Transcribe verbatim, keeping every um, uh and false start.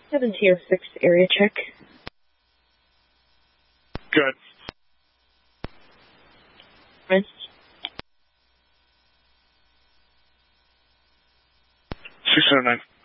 seventeen oh six area check. Good. Missed. six oh nine.